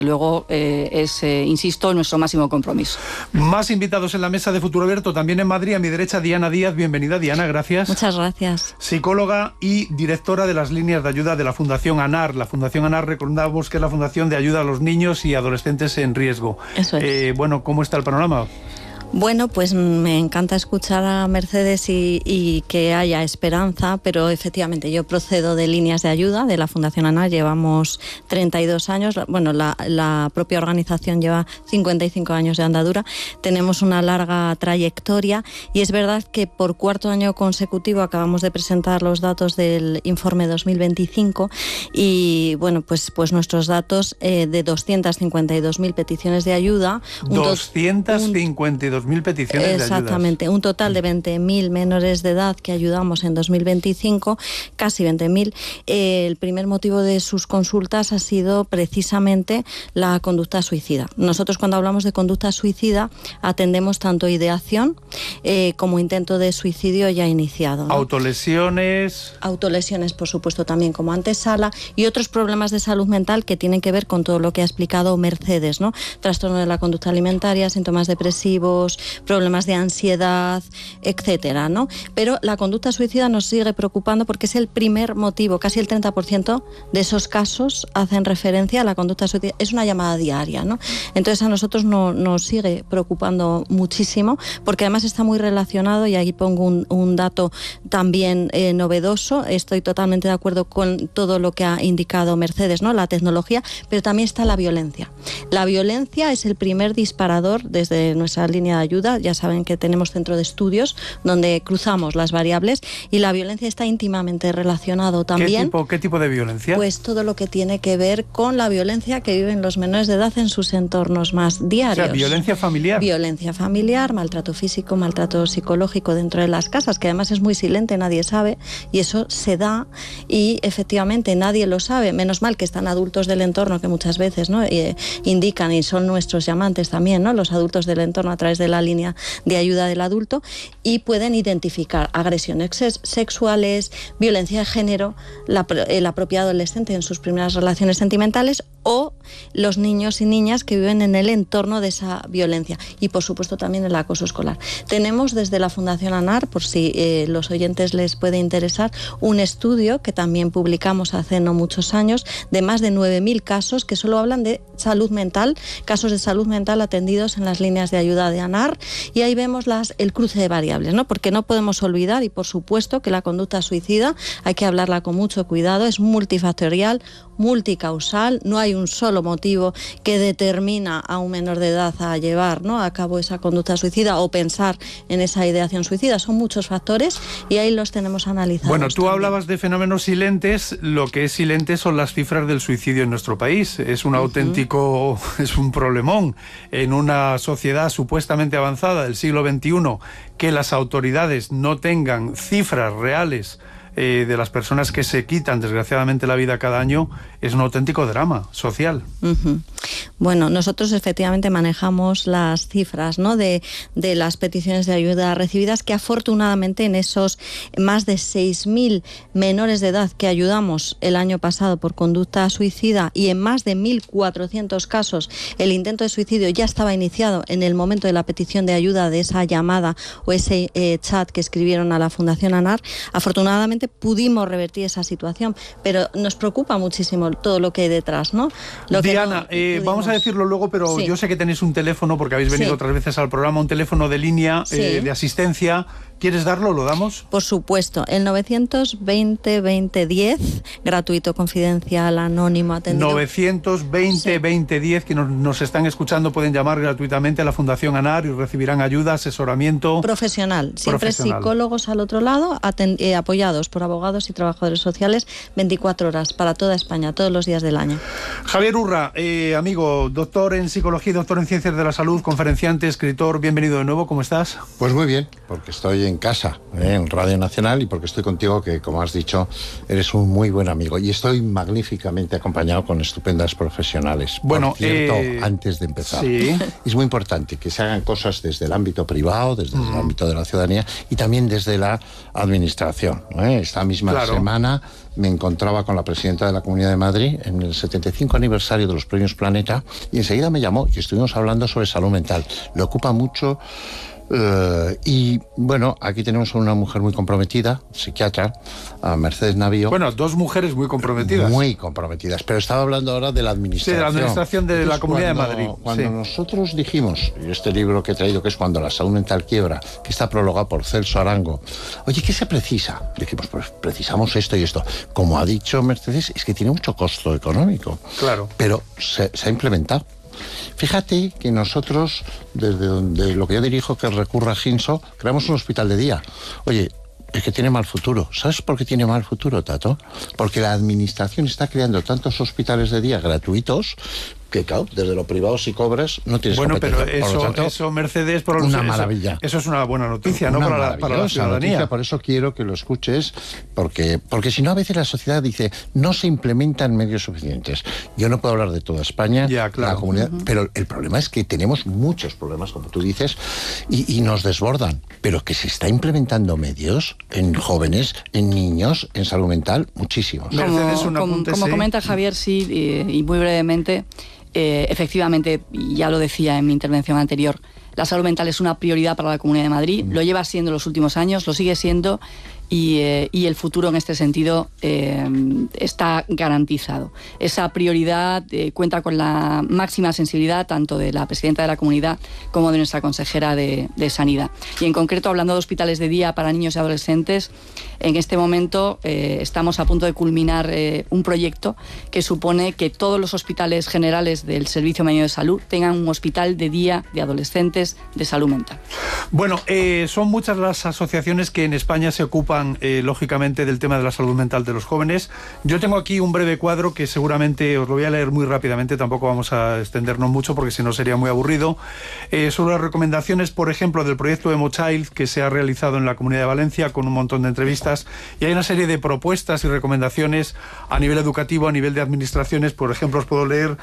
Luego insisto, nuestro máximo compromiso. Más invitados en la mesa de Futuro Abierto, también en Madrid. A mi derecha, Diana Díaz. Bienvenida, Diana, gracias. Muchas gracias. Psicóloga y directora de las líneas de ayuda de la Fundación ANAR. La Fundación ANAR, recordamos que es la Fundación de Ayuda a los Niños y Adolescentes en Riesgo. Eso es. Bueno, ¿cómo está el panorama? Bueno, pues me encanta escuchar a Mercedes y que haya esperanza, pero efectivamente yo procedo de líneas de ayuda de la Fundación ANAR, llevamos 32 años, bueno, la propia organización lleva 55 años de andadura, tenemos una larga trayectoria y es verdad que por cuarto año consecutivo acabamos de presentar los datos del informe 2025 y bueno, pues nuestros datos de 252.000 peticiones de ayuda. 252.000 peticiones de ayuda. Exactamente, un total de 20.000 menores de edad que ayudamos en 2025, casi 20.000. El primer motivo de sus consultas ha sido precisamente la conducta suicida. Nosotros cuando hablamos de conducta suicida atendemos tanto ideación como intento de suicidio ya iniciado, ¿no? Autolesiones, por supuesto, también como antesala y otros problemas de salud mental que tienen que ver con todo lo que ha explicado Mercedes, ¿no? Trastorno de la conducta alimentaria, síntomas depresivos, problemas de ansiedad, etcétera, ¿no? Pero la conducta suicida nos sigue preocupando porque es el primer motivo, casi el 30% de esos casos hacen referencia a la conducta suicida. Es una llamada diaria, ¿no? Entonces a nosotros nos sigue preocupando muchísimo porque además está muy relacionado, y aquí pongo un dato también novedoso, estoy totalmente de acuerdo con todo lo que ha indicado Mercedes, ¿no? La tecnología, pero también está la violencia. La violencia es el primer disparador desde nuestra línea de ayuda. Ya saben que tenemos centro de estudios donde cruzamos las variables y la violencia está íntimamente relacionado también. ¿Qué tipo de violencia? Pues todo lo que tiene que ver con la violencia que viven los menores de edad en sus entornos más diarios. O sea, violencia familiar. Violencia familiar, maltrato físico, maltrato psicológico dentro de las casas, que además es muy silente, nadie sabe, y eso se da y efectivamente nadie lo sabe. Menos mal que están adultos del entorno que muchas veces, ¿no? Indican y son nuestros llamantes también, ¿no? Los adultos del entorno a través de la línea de ayuda del adulto y pueden identificar agresiones sexuales, violencia de género, la propia adolescente en sus primeras relaciones sentimentales o los niños y niñas que viven en el entorno de esa violencia y por supuesto también el acoso escolar. Tenemos desde la Fundación ANAR, por si los oyentes les puede interesar, un estudio que también publicamos hace no muchos años de más de 9.000 casos que solo hablan de salud mental, casos de salud mental atendidos en las líneas de ayuda de ANAR y ahí vemos el cruce de variables, ¿no? Porque no podemos olvidar y por supuesto que la conducta suicida hay que hablarla con mucho cuidado, es multifactorial, multicausal, no hay un solo motivo que determina a un menor de edad a llevar, ¿no?, a cabo esa conducta suicida o pensar en esa ideación suicida. Son muchos factores y ahí los tenemos analizados. Bueno, tú también hablabas de fenómenos silentes. Lo que es silente son las cifras del suicidio en nuestro país. Es un auténtico, es un problemón en una sociedad supuestamente avanzada del siglo XXI que las autoridades no tengan cifras reales de las personas que se quitan desgraciadamente la vida cada año. Es un auténtico drama social. Bueno, nosotros efectivamente manejamos las cifras, ¿no?, de las peticiones de ayuda recibidas, que afortunadamente en esos más de 6.000 menores de edad que ayudamos el año pasado por conducta suicida y en más de 1.400 casos el intento de suicidio ya estaba iniciado en el momento de la petición de ayuda, de esa llamada o ese chat que escribieron a la Fundación ANAR, afortunadamente pudimos revertir esa situación, pero nos preocupa muchísimo todo lo que hay detrás, ¿no? Diana, vamos a decirlo luego, pero sí, yo sé que tenéis un teléfono, porque habéis venido otras veces al programa, un teléfono de línea de asistencia. ¿Quieres darlo? ¿Lo damos? Por supuesto, el 920-2010, gratuito, confidencial, anónimo, atendido. 920-2010, que nos están escuchando pueden llamar gratuitamente a la Fundación ANAR y recibirán ayuda, asesoramiento profesional. Siempre psicólogos al otro lado, apoyados por abogados y trabajadores sociales, 24 horas para toda España, todos los días del año. Javier Urra, amigo, doctor en psicología y doctor en ciencias de la salud, conferenciante, escritor, bienvenido de nuevo, ¿cómo estás? Pues muy bien, porque estoy en casa, en Radio Nacional, y porque estoy contigo, que como has dicho, eres un muy buen amigo, y estoy magníficamente acompañado con estupendas profesionales. Bueno, por cierto, antes de empezar, es muy importante que se hagan cosas desde el ámbito privado, desde el ámbito de la ciudadanía y también desde la administración, ¿eh? Esta misma semana me encontraba con la presidenta de la Comunidad de Madrid en el 75 aniversario de los Premios Planeta y enseguida me llamó y estuvimos hablando sobre salud mental. Le ocupa mucho. Y bueno, aquí tenemos a una mujer muy comprometida, psiquiatra, a Mercedes Navío. Bueno, dos mujeres muy comprometidas. Muy comprometidas, pero estaba hablando ahora de la administración. Sí, de la administración de la Comunidad de Madrid. Cuando nosotros dijimos, y este libro que he traído, que es Cuando la salud mental quiebra, que está prologado por Celso Arango, oye, ¿qué se precisa? Dijimos, pues precisamos esto y esto. Como ha dicho Mercedes, es que tiene mucho costo económico. Claro. Pero se ha implementado. Fíjate que nosotros, desde donde lo que yo dirijo, que recurra a Ginso, creamos un hospital de día. Oye, es que tiene mal futuro. ¿Sabes por qué tiene mal futuro, Tato? Porque la administración está creando tantos hospitales de día gratuitos que, claro, desde lo privado si cobras no tienes competencia. Pero por lo tanto, eso Mercedes, por una maravilla. Eso es una buena noticia, ¿no? Para la ciudadanía. Noticia, por eso quiero que lo escuches, porque si no, a veces la sociedad dice, no se implementan medios suficientes. Yo no puedo hablar de toda España, ya, claro, la comunidad, pero el problema es que tenemos muchos problemas, como tú dices, y nos desbordan. Pero que se está implementando medios en jóvenes, en niños, en salud mental, muchísimos. Como comenta Javier, sí, y muy brevemente, efectivamente, ya lo decía en mi intervención anterior, la salud mental es una prioridad para la Comunidad de Madrid, lo lleva siendo en los últimos años, lo sigue siendo, y el futuro en este sentido está garantizado. Esa prioridad cuenta con la máxima sensibilidad tanto de la presidenta de la comunidad como de nuestra consejera de Sanidad. Y en concreto, hablando de hospitales de día para niños y adolescentes, en este momento estamos a punto de culminar un proyecto que supone que todos los hospitales generales del Servicio Medio de Salud tengan un hospital de día de adolescentes de salud mental. Bueno, son muchas las asociaciones que en España se ocupan lógicamente del tema de la salud mental de los jóvenes. Yo tengo aquí un breve cuadro que seguramente os lo voy a leer muy rápidamente, tampoco vamos a extendernos mucho porque si no sería muy aburrido. Sobre las recomendaciones, por ejemplo, del proyecto EmoChild que se ha realizado en la Comunidad de Valencia con un montón de entrevistas, y hay una serie de propuestas y recomendaciones a nivel educativo, a nivel de administraciones. Por ejemplo, os puedo leer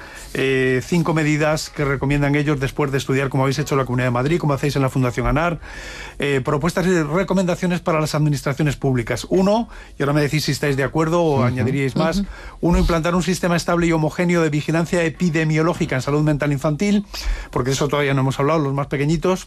5 medidas que recomiendan ellos después de estudiar, como habéis hecho en la Comunidad de Madrid, como hacéis en la Fundación ANAR, propuestas y recomendaciones para las administraciones públicas. Uno, y ahora me decís si estáis de acuerdo o añadiríais más. Uno, implantar un sistema estable y homogéneo de vigilancia epidemiológica en salud mental infantil, porque de eso todavía no hemos hablado, los más pequeñitos.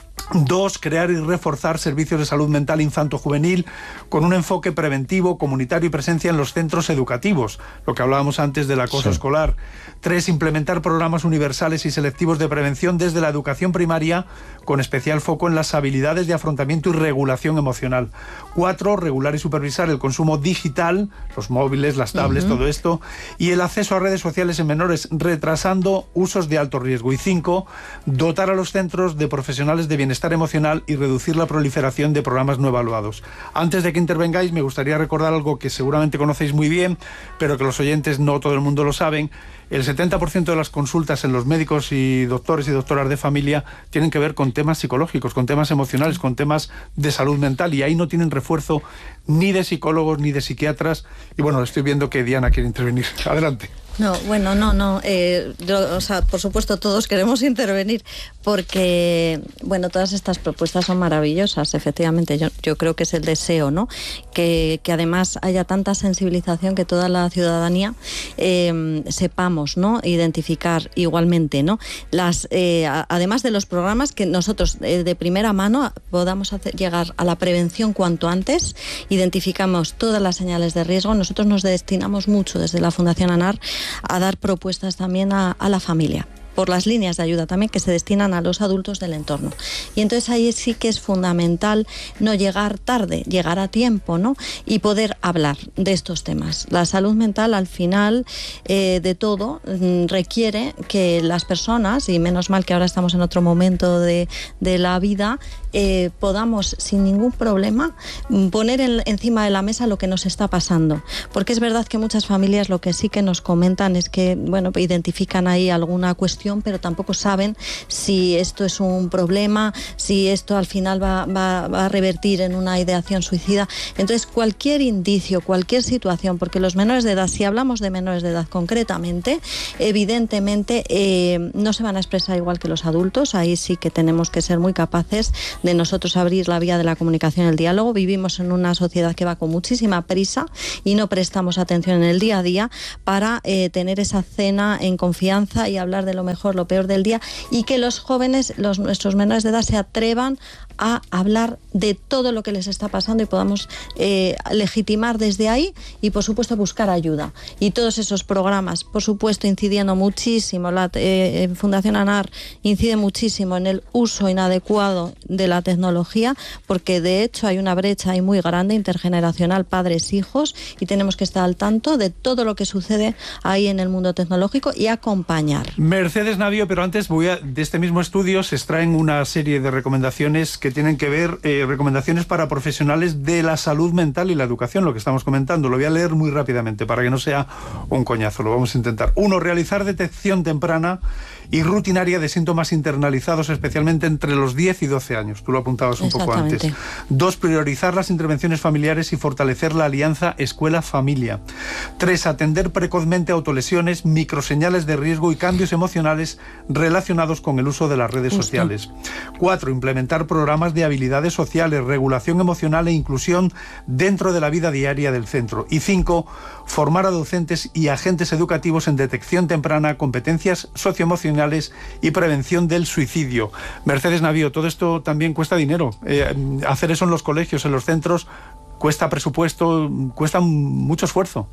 2, crear y reforzar servicios de salud mental infanto-juvenil con un enfoque preventivo, comunitario y presencia en los centros educativos, lo que hablábamos antes del acoso escolar. 3, implementar programas universales y selectivos de prevención desde la educación primaria, con especial foco en las habilidades de afrontamiento y regulación emocional. 4, regular y supervisar el consumo digital, los móviles, las tablets, todo esto, y el acceso a redes sociales en menores, retrasando usos de alto riesgo. Y 5, dotar a los centros de profesionales de bienestar emocional y reducir la proliferación de programas no evaluados. Antes de que intervengáis, me gustaría recordar algo que seguramente conocéis muy bien, pero que los oyentes no todo el mundo lo saben. El 70% de las consultas en los médicos y doctores y doctoras de familia tienen que ver con temas psicológicos, con temas emocionales, con temas de salud mental, y ahí no tienen refuerzo ni de psicólogos ni de psiquiatras. Y bueno, estoy viendo que Diana quiere intervenir. Adelante. No, bueno, no. O sea, por supuesto, todos queremos intervenir porque, bueno, todas estas propuestas son maravillosas, efectivamente. Yo creo que es el deseo, ¿no? Que además haya tanta sensibilización que toda la ciudadanía sepamos, ¿no? Identificar igualmente, ¿no? Además de los programas que nosotros de primera mano podamos llegar a la prevención cuanto antes, identificamos todas las señales de riesgo. Nosotros nos destinamos mucho desde la Fundación ANAR a dar propuestas también a la familia, por las líneas de ayuda también que se destinan a los adultos del entorno. Y entonces ahí sí que es fundamental no llegar tarde, llegar a tiempo, ¿no? Y poder hablar de estos temas. La salud mental, al final de todo, requiere que las personas, y menos mal que ahora estamos en otro momento de la vida, podamos sin ningún problema poner encima de la mesa lo que nos está pasando. Porque es verdad que muchas familias lo que sí que nos comentan es que, bueno, identifican ahí alguna cuestión solución, pero tampoco saben si esto es un problema, si esto al final va a revertir en una ideación suicida. Entonces, cualquier indicio, cualquier situación, porque los menores de edad, si hablamos de menores de edad concretamente, evidentemente no se van a expresar igual que los adultos. Ahí sí que tenemos que ser muy capaces de nosotros abrir la vía de la comunicación y el diálogo. Vivimos en una sociedad que va con muchísima prisa y no prestamos atención en el día a día para tener esa cena en confianza y hablar de lo mejor, lo peor del día, y que los jóvenes, nuestros menores de edad, se atrevan a hablar de todo lo que les está pasando y podamos legitimar desde ahí y, por supuesto, buscar ayuda. Y todos esos programas, por supuesto, incidiendo muchísimo, la Fundación ANAR incide muchísimo en el uso inadecuado de la tecnología, porque de hecho hay una brecha ahí muy grande intergeneracional, padres-hijos, y tenemos que estar al tanto de todo lo que sucede ahí en el mundo tecnológico y acompañar. Mercedes Navio, pero antes de este mismo estudio se extraen una serie de recomendaciones que tienen que ver, recomendaciones para profesionales de la salud mental y la educación, lo que estamos comentando. Lo voy a leer muy rápidamente para que no sea un coñazo, lo vamos a intentar. 1. Realizar detección temprana y rutinaria de síntomas internalizados, especialmente entre los 10 y 12 años. Tú lo apuntabas un poco antes. 2. Priorizar las intervenciones familiares y fortalecer la alianza escuela-familia. 3. Atender precozmente autolesiones, microseñales de riesgo y cambios emocionales relacionados con el uso de las redes sociales. 4. Implementar programas de habilidades sociales, regulación emocional e inclusión dentro de la vida diaria del centro. Y 5. Formar a docentes y agentes educativos en detección temprana, competencias socioemocionales y prevención del suicidio. Mercedes Navio, todo esto también cuesta dinero. Hacer eso en los colegios, en los centros, cuesta presupuesto, cuesta mucho esfuerzo.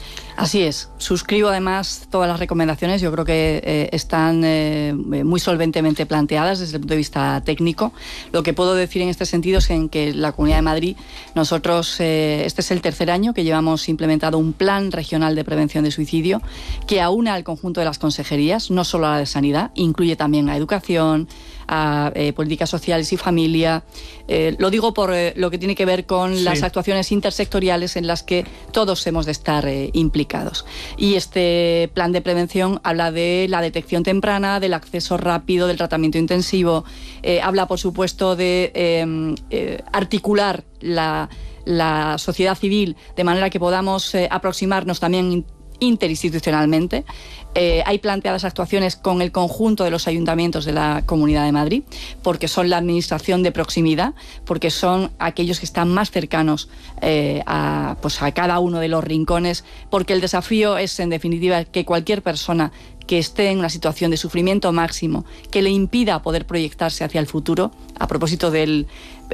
Así es. Suscribo además todas las recomendaciones. Yo creo que están muy solventemente planteadas desde el punto de vista técnico. Lo que puedo decir en este sentido es que la Comunidad de Madrid, nosotros, este es el tercer año que llevamos implementado un plan regional de prevención de suicidio que aúna al conjunto de las consejerías, no solo a la de Sanidad, incluye también a Educación, a políticas sociales y familia. Lo digo por lo que tiene que ver con las actuaciones intersectoriales en las que todos hemos de estar implicados. Y este plan de prevención habla de la detección temprana, del acceso rápido, del tratamiento intensivo, habla, por supuesto, de articular la sociedad civil de manera que podamos aproximarnos también interinstitucionalmente. Hay planteadas actuaciones con el conjunto de los ayuntamientos de la Comunidad de Madrid, porque son la administración de proximidad, porque son aquellos que están más cercanos a cada uno de los rincones, porque el desafío es, en definitiva, que cualquier persona que esté en una situación de sufrimiento máximo, que le impida poder proyectarse hacia el futuro, a propósito del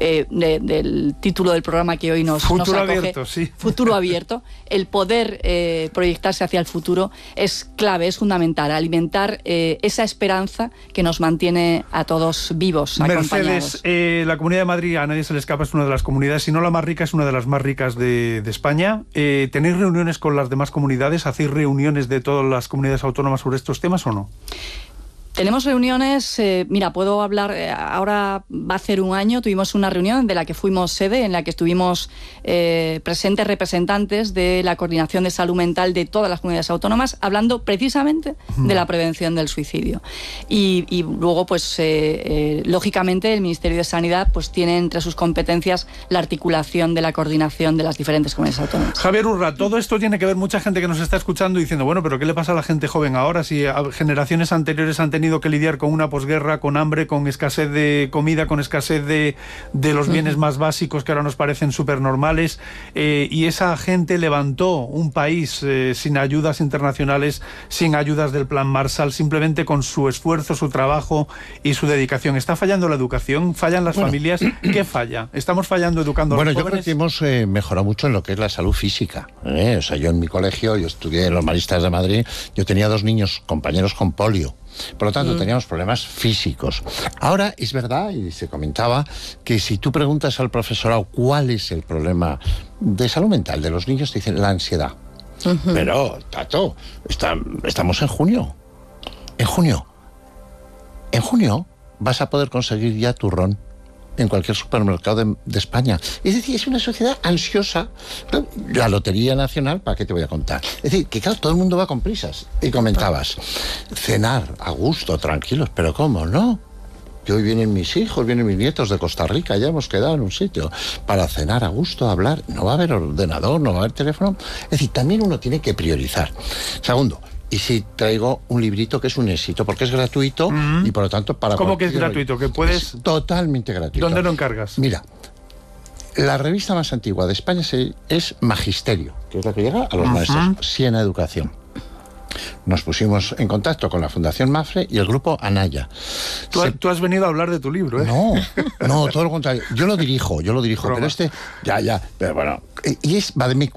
título del programa que hoy nos acoge, abierto, sí. Futuro abierto, el poder proyectarse hacia el futuro es clave, es fundamental, alimentar esa esperanza que nos mantiene a todos vivos, acompañados. Mercedes, la Comunidad de Madrid, a nadie se le escapa, es una de las comunidades, si no la más rica, es una de las más ricas de España. ¿Tenéis reuniones con las demás comunidades? ¿Hacéis reuniones de todas las comunidades autónomas sobre estos temas o no? Tenemos reuniones, mira, puedo hablar, ahora va a ser un año, tuvimos una reunión de la que fuimos sede, en la que estuvimos presentes representantes de la Coordinación de Salud Mental de todas las comunidades autónomas, hablando precisamente de la prevención del suicidio. Y luego, pues, lógicamente, el Ministerio de Sanidad pues tiene entre sus competencias la articulación de la coordinación de las diferentes comunidades autónomas. Javier Urra, todo esto tiene que ver, mucha gente que nos está escuchando diciendo, bueno, pero ¿qué le pasa a la gente joven ahora si generaciones anteriores han tenido que lidiar con una posguerra, con hambre, con escasez de comida, con escasez de los bienes más básicos que ahora nos parecen súper normales, y esa gente levantó un país sin ayudas internacionales, sin ayudas del Plan Marshall, simplemente con su esfuerzo, su trabajo y su dedicación? ¿Está fallando la educación? ¿Fallan las familias? ¿Qué falla? ¿Estamos fallando educando a los jóvenes? Yo creo que hemos mejorado mucho en lo que es la salud física. O sea, yo en mi colegio, yo estudié en los Maristas de Madrid, yo tenía 2 niños, compañeros con polio. Por lo tanto, teníamos problemas físicos. Ahora, es verdad, y se comentaba, que si tú preguntas al profesorado cuál es el problema de salud mental de los niños, te dicen la ansiedad. Pero, Tato, estamos en junio. En junio vas a poder conseguir ya turrón en cualquier supermercado de España. Es decir, es una sociedad ansiosa. La Lotería Nacional, ¿para qué te voy a contar? Es decir, que claro, todo el mundo va con prisas. Y comentabas, cenar a gusto, tranquilos, pero ¿cómo no? Que hoy vienen mis hijos, vienen mis nietos de Costa Rica, ya hemos quedado en un sitio para cenar a gusto, hablar. No va a haber ordenador, no va a haber teléfono. Es decir, también uno tiene que priorizar. Segundo, y si traigo un librito que es un éxito, porque es gratuito y por lo tanto para... ¿Cómo que es gratuito? ¿Que puedes...? Es totalmente gratuito. ¿Dónde lo encargas? Mira, la revista más antigua de España es Magisterio, que es la que llega a los maestros, Siena Educación. Nos pusimos en contacto con la Fundación Mafre y el grupo Anaya. Tú has venido a hablar de tu libro, ¿eh? No, todo lo contrario. Yo lo dirijo, pero pero bueno, y va de mi